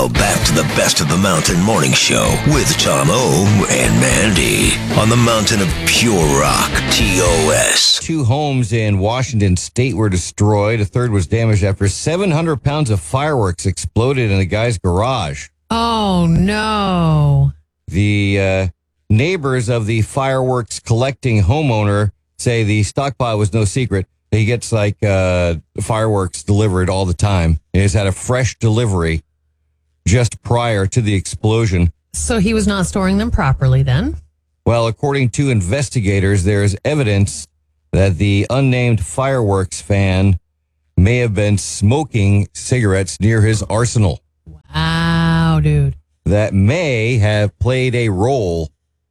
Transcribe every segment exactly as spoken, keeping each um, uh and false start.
Now back to the Best of the Mountain Morning Show with Tom O and Mandy on the mountain of pure rock, T O S. Two homes in Washington State were destroyed. A third was damaged after seven hundred pounds of fireworks exploded in a guy's garage. Oh, no. The uh, neighbors of the fireworks collecting homeowner say the stockpile was no secret. He gets like uh, fireworks delivered all the time. He has had a fresh delivery just prior to the explosion. So he was not storing them properly then? Well, according to investigators, there is evidence that the unnamed fireworks fan may have been smoking cigarettes near his arsenal. Wow, dude. That may have played a role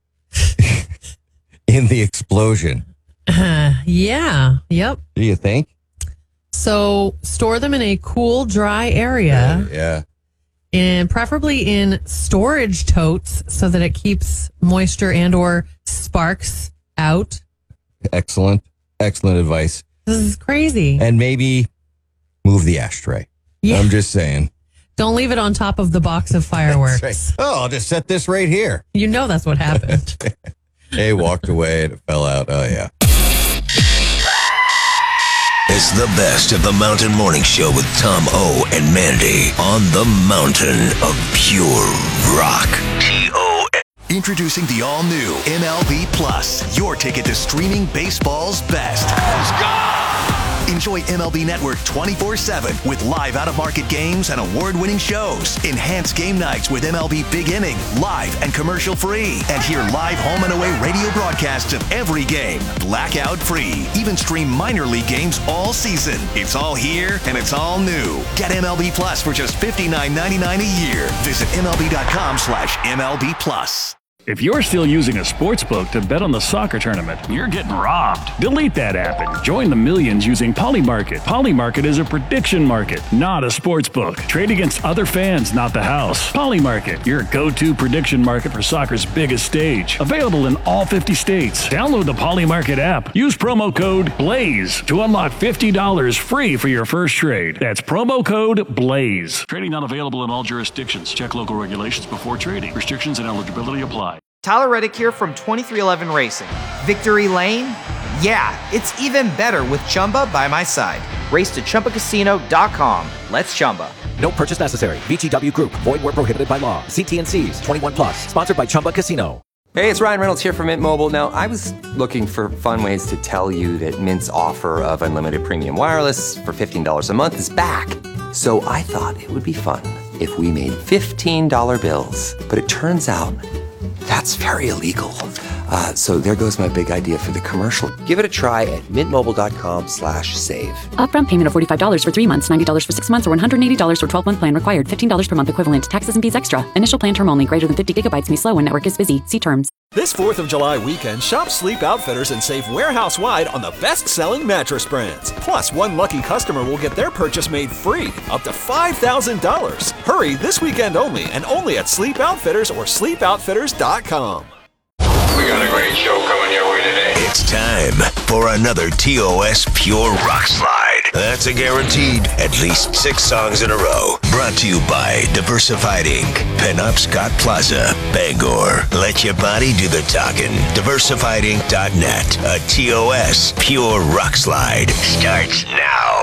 in the explosion. Uh, yeah. Yep. Do you think? So store them in a cool, dry area. Yeah. And preferably in storage totes so that it keeps moisture and or sparks out. Excellent. Excellent advice. This is crazy. And maybe move the ashtray. Yeah. I'm just saying. Don't leave it on top of the box of fireworks. Right. Oh, I'll just set this right here. You know that's what happened. They walked away and it fell out. Oh, yeah. It's the Best of the Mountain Morning Show with Tom O and Mandy on the mountain of pure rock. T O S. Introducing the all-new M L B Plus, your ticket to streaming baseball's best. Let's go! Enjoy M L B Network twenty-four seven with live out-of-market games and award-winning shows. Enhance game nights with M L B Big Inning, live and commercial-free. And hear live home and away radio broadcasts of every game, blackout-free. Even stream minor league games all season. It's all here and it's all new. Get M L B Plus for just fifty-nine ninety-nine a year. Visit MLB.com slash MLB Plus. If you're still using a sportsbook to bet on the soccer tournament, you're getting robbed. Delete that app and join the millions using Polymarket. Polymarket is a prediction market, not a sportsbook. Trade against other fans, not the house. Polymarket, your go-to prediction market for soccer's biggest stage. Available in all fifty states. Download the Polymarket app. Use promo code BLAZE to unlock fifty dollars free for your first trade. That's promo code BLAZE. Trading not available in all jurisdictions. Check local regulations before trading. Restrictions and eligibility apply. Tyler Reddick here from twenty-three eleven Racing. Victory Lane? Yeah, it's even better with Chumba by my side. Race to Chumba Casino dot com. Let's Chumba. No purchase necessary. V G W Group. Void where prohibited by law. See T and C's. twenty-one plus. Sponsored by Chumba Casino. Hey, it's Ryan Reynolds here from Mint Mobile. Now, I was looking for fun ways to tell you that Mint's offer of unlimited premium wireless for fifteen dollars a month is back. So I thought it would be fun if we made fifteen dollar bills. But it turns out that's very illegal. Uh, so there goes my big idea for the commercial. Give it a try at mintmobile.com slash save. Upfront payment of forty-five dollars for three months, ninety dollars for six months, or one hundred eighty dollars for twelve-month plan required. fifteen dollars per month equivalent. Taxes and fees extra. Initial plan term only. Greater than fifty gigabytes may slow when network is busy. See terms. This fourth of July weekend, shop Sleep Outfitters and save warehouse-wide on the best-selling mattress brands. Plus, one lucky customer will get their purchase made free, up to five thousand dollars. Hurry this weekend only, and only at Sleep Outfitters or sleep outfitters dot com. We got a great show coming your way today. It's time for another T O S Pure Rock Slide. That's a guaranteed at least six songs in a row. Brought to you by Diversified Incorporated. Penobscot Plaza, Bangor. Let your body do the talking. diversified inc dot net. A T O S Pure Rock Slide starts now.